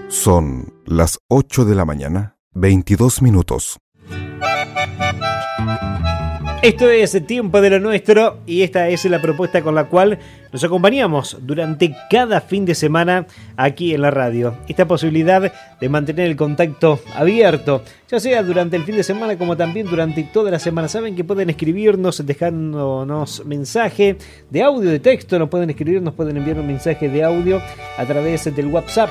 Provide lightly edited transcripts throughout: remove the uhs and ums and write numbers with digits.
Son las 8 de la mañana, 22 minutos. Esto es Tiempo de lo Nuestro y esta es la propuesta con la cual nos acompañamos durante cada fin de semana aquí en la radio. Esta posibilidad de mantener el contacto abierto, ya sea durante el fin de semana como también durante toda la semana. Saben que pueden escribirnos dejándonos mensaje de audio, de texto, nos pueden escribir, nos pueden enviar un mensaje de audio a través del WhatsApp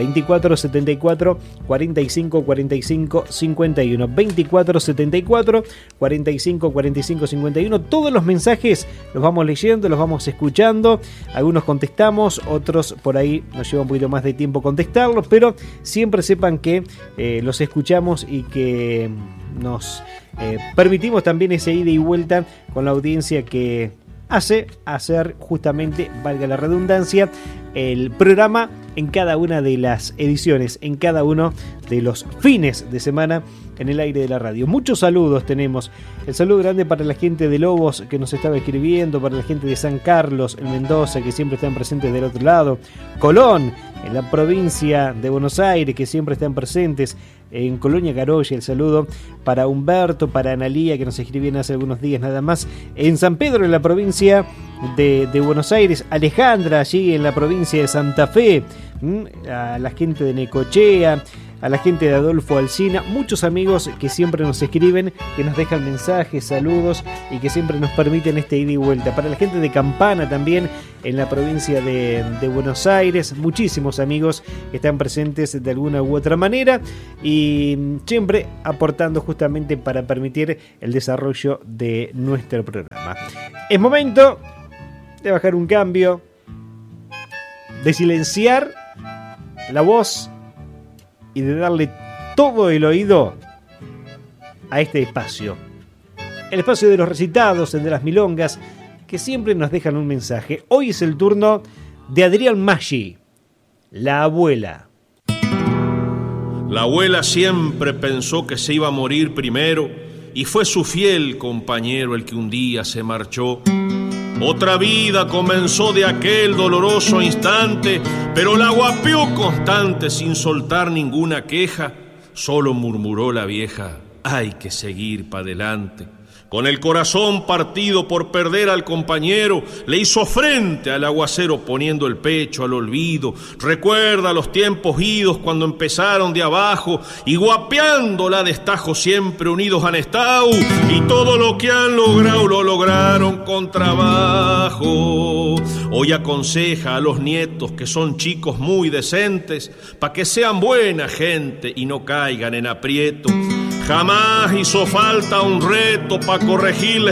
2474 45 45 51, 2474 45 45 51. Todos los mensajes los vamos leyendo, los vamos escuchando, algunos contestamos, otros por ahí nos lleva un poquito más de tiempo contestarlos, pero siempre sepan que los escuchamos y que nos permitimos también ese ida y vuelta con la audiencia que hace hacer justamente, valga la redundancia, el programa en cada una de las ediciones, en cada uno de los fines de semana en el aire de la radio. Muchos saludos tenemos. El saludo grande para la gente de Lobos que nos estaba escribiendo, para la gente de San Carlos, en Mendoza, que siempre están presentes del otro lado, Colón, en la provincia de Buenos Aires, que siempre están presentes, en Colonia Garoya. El saludo para Humberto, para Analía, que nos escribían hace algunos días nada más, en San Pedro, en la provincia de Buenos Aires, Alejandra, allí en la provincia de Santa Fe, a la gente de Necochea, a la gente de Adolfo Alsina, muchos amigos que siempre nos escriben, que nos dejan mensajes, saludos y que siempre nos permiten este ida y vuelta. Para la gente de Campana también, en la provincia de Buenos Aires, muchísimos amigos que están presentes de alguna u otra manera y siempre aportando justamente para permitir el desarrollo de nuestro programa. Es momento de bajar un cambio, de silenciar la voz y de darle todo el oído a este espacio. El espacio de los recitados, el de las milongas, que siempre nos dejan un mensaje. Hoy es el turno de Adrián Maggi, la abuela. La abuela siempre pensó que se iba a morir primero y fue su fiel compañero el que un día se marchó. Otra vida comenzó de aquel doloroso instante, pero la guapeó constante sin soltar ninguna queja. Solo murmuró la vieja: hay que seguir para adelante. Con el corazón partido por perder al compañero, le hizo frente al aguacero poniendo el pecho al olvido. Recuerda los tiempos idos cuando empezaron de abajo y guapeándola a destajo siempre unidos han estado. Y todo lo que han logrado lo lograron con trabajo. Hoy aconseja a los nietos que son chicos muy decentes pa' que sean buena gente y no caigan en aprieto. Jamás hizo falta un reto para corregirles